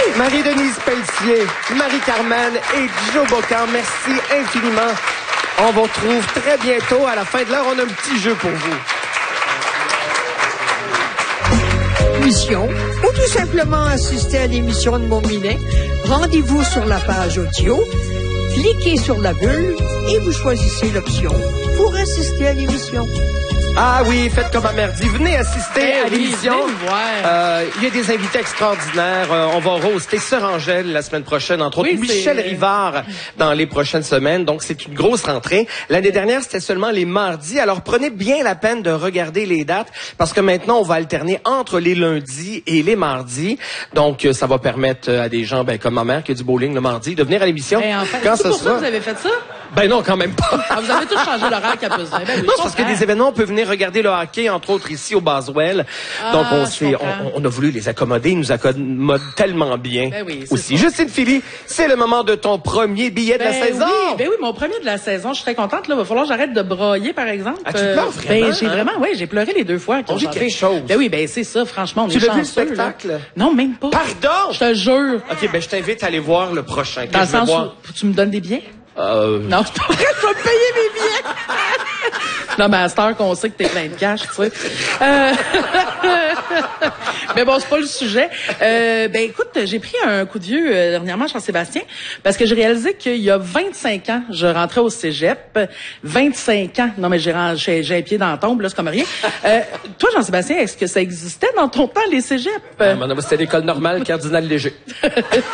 Marie-Denise Pelletier, Marie-Carmen et Joe Bocan, merci infiniment. On vous retrouve très bientôt. À la fin de l'heure, on a un petit jeu pour vous. Mission, ou tout simplement assister à l'émission de Montminet, rendez-vous sur la page audio, cliquez sur la bulle et vous choisissez l'option pour assister à l'émission. Ah oui, faites comme Amerdi. Venez assister à l'émission. Il y a des invités extraordinaires. On va roaster Sœur Angèle la semaine prochaine, entre autres Michel Rivard dans les prochaines semaines. Donc, c'est une grosse rentrée. L'année dernière, c'était seulement les mardis. Alors, prenez bien la peine de regarder les dates parce que maintenant, on va alterner entre les lundis et les mardis. Donc, ça va permettre à des gens comme ma mère qui a du bowling le mardi de venir à l'émission. Quand ça sera. Vous avez fait ça? Ben non, quand même pas. Ah, vous avez tous changé l'horaire qu'il y a besoin. Ben oui, non, parce que des événements, on peut venir regarder le hockey, entre autres ici au Boswell. Donc, on a voulu les accommoder. Ils nous accommodent tellement bien aussi. Justine Philly, c'est le moment de ton premier billet de la saison. Oui, mon premier de la saison. Je suis très contente. Là, il va falloir que j'arrête de brailler, par exemple. Ah, tu pleures vraiment? J'ai pleuré les deux fois. On vit quelque chose. C'est ça, franchement, on est chanceux. Tu l'as vu le spectacle? Là. Non, même pas. Pardon? Je te jure. OK, je t'invite à aller voir le prochain. Dans le sens où tu me donnes des billets? Non, c'est pas vrai, je vais payer mes billets. Non, mais à cette heure qu'on sait que t'es plein de cash, tu sais. Mais bon, c'est pas le sujet. Écoute, j'ai pris un coup de vieux dernièrement, Jean-Sébastien, parce que j'ai réalisé qu'il y a 25 ans, je rentrais au cégep. 25 ans. Non, mais j'ai un pied dans la tombe, là, c'est comme rien. Toi, Jean-Sébastien, est-ce que ça existait dans ton temps, les cégeps? C'était l'école normale Cardinal Léger.